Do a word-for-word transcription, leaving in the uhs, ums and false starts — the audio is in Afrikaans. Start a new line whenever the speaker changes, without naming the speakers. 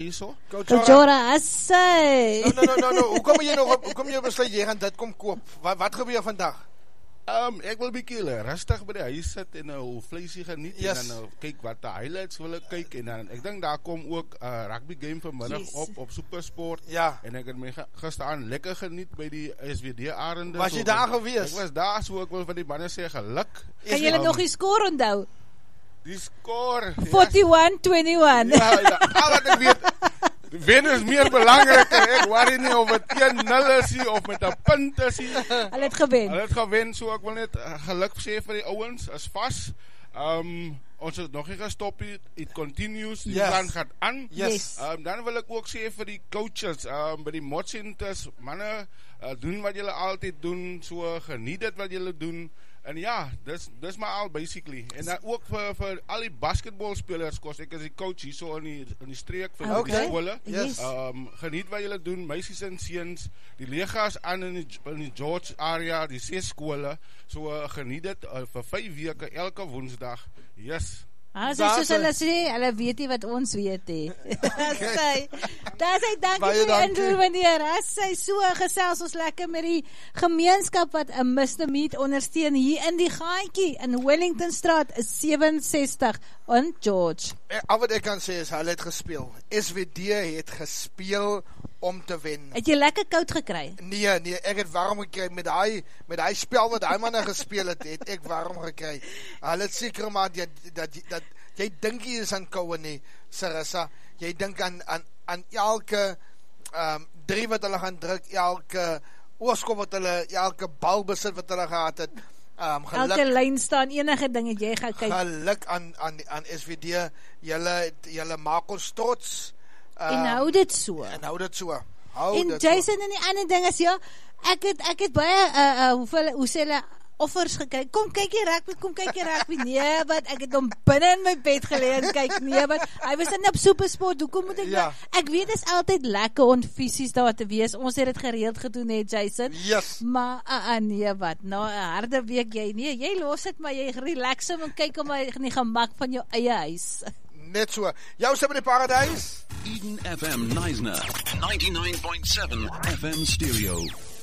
hierso?
Kojora Assay.
No, no, no, no, no. Hoe kom jy nog op, hoe kom jy besluit, jy gaan dit kom koop? Wat, wat gebeur vandag?
Um, ek wil bietjie rustig by die huis sit en nou vleisie geniet
Yes.
en dan nou kyk wat die highlights wil ek kyk en dan ek dink daar kom ook 'n uh, rugby game vanmiddag
Yes.
op op Supersport.
Ja.
En ek het my gisteraan lekker geniet by die S W D Arende.
Was jy
So,
daar
ek-
gewees?
Ek was daar, so ek wil van die manne sê geluk.
Kan julle nog die score onthou?
Die score.
forty-one twenty-one.
Ja, ja, al wat ek weet. Wen is meer belangriker. Ek worry nie of het een nul is nie, of met 'n punt is nie.
Hulle het gewen.
Hulle het gewen, so ek wil net uh, geluk sê vir die ouens, is vas. Um, ons het nog nie gestop nie, it continues, die
Yes.
plan gaan aan.
Yes.
Um, dan wil ek ook sê vir die coaches, um, by die modsenters, manne, uh, doen wat julle altyd doen, so geniet dit wat julle doen. En ja, dis dis maar al basically. En dan ook vir vir al die basketbalspelers, kos ek is die coach hier so in die in die streek vir
Okay.
die skole.
Yes.
Um, geniet wat julle doen, meisies en seuns. Die legas aan in die, in die George area, die ses skole. So uh, geniet dit uh, vir vyf weke elke Woensdag. Yes.
Ah, so
Daar's
soos
hy.
hulle sê, hulle weet nie wat ons weet nie. Sy, daar sy dankie
Baie
vir die
dankie.
indoor meneer. As sy so gesels ons lekker met die gemeenskap wat 'n Mister Meat ondersteun hier in die gaatjie in Wellingtonstraat seven sixty in George.
Eh, Al wat ek kan sê is, hulle het gespeel. S W D het gespeel om te wen.
Het jy lekker koud gekry?
Nee, nee, ek het warm gekry met daai met daai spel wat daai manne gespeel het, het ek warm gekry. Hulle het seker maar dat dat, dat jy dink jy is aan koue nie, Sarissa. Jy dink aan aan aan elke ehm um, drie wat hulle gaan druk, elke oorskop wat hulle, elke bal besit wat hulle gehad het. Ehm um,
Elke
geluk
lyn staan, enige ding het jy gaan kyk.
geluk aan aan aan S W D. Julle julle maak ons trots.
En
Ehm,
hou dit so.
En hou dit so. Hou
En
dit
Jason en die ander ding is ja, ek het ek het baie uh, uh, hoeveel hoe sê hulle offers gekry. Kom kyk hier rugby, kom kyk hier rugby. Nee, wat ek het hom binne in my bed gelê en kyk. Nee, wat hy was net op Supersport. Hoekom moet ek
Ja.
nou? Ek weet dit is altyd lekker om fisies daar te wees. Ons het dit gereeld gedoen het, Jason.
Yes.
Maar uh, uh, nee, wat? Nou 'n harde week jy. Nee, jy los dit maar jy relax hom en kyk om in die gemak van jou eie huis.
Net so. Jou sê met die paradys.
Eden F M Neisner, ninety-nine point seven F M stereo.